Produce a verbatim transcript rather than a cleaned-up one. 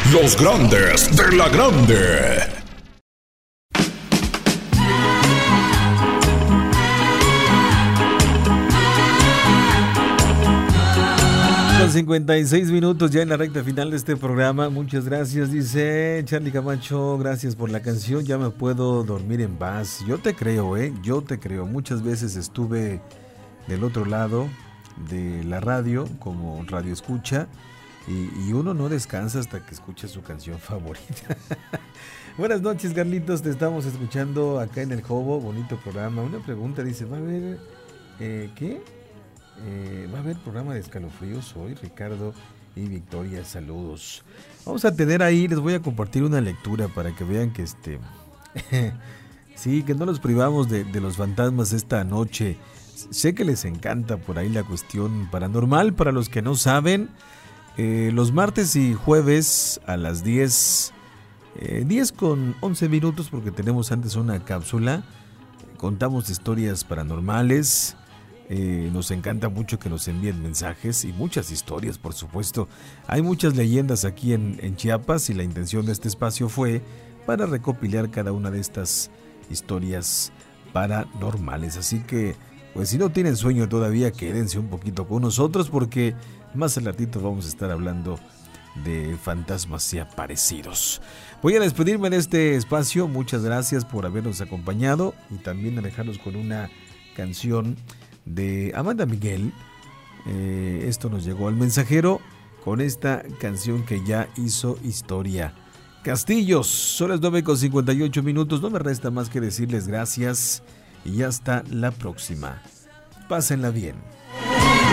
Los grandes de la grande. Con cincuenta y seis minutos ya en la recta final de este programa. Muchas gracias, dice Charlie Camacho. Gracias por la canción. Ya me puedo dormir en paz. Yo te creo, ¿eh? Yo te creo. Muchas veces estuve del otro lado de la radio, como radio escucha, y, y uno no descansa hasta que escucha su canción favorita. Buenas noches, Carlitos. Te estamos escuchando acá en el Jobo. Bonito programa. Una pregunta, dice, ¿va a haber eh, qué? Eh, va a haber programa de escalofríos hoy, Ricardo y Victoria, saludos. Vamos a tener ahí, les voy a compartir una lectura para que vean que este sí, que no los privamos de, de los fantasmas esta noche. Sé que les encanta por ahí la cuestión paranormal. Para los que no saben, eh, los martes y jueves a las diez, eh, diez con once minutos, porque tenemos antes una cápsula, contamos historias paranormales. Eh, nos encanta mucho que nos envíen mensajes y muchas historias, por supuesto. Hay muchas leyendas aquí en, en Chiapas y la intención de este espacio fue para recopilar cada una de estas historias paranormales. Así que, pues si no tienen sueño todavía, quédense un poquito con nosotros porque más al ratito vamos a estar hablando de fantasmas y aparecidos. Voy a despedirme de este espacio. Muchas gracias por habernos acompañado y también a dejarlos con una canción de Amanda Miguel. Eh, esto nos llegó al mensajero con esta canción que ya hizo historia. Castillos, son las nueve con cincuenta y ocho minutos. No me resta más que decirles gracias y hasta la próxima. Pásenla bien.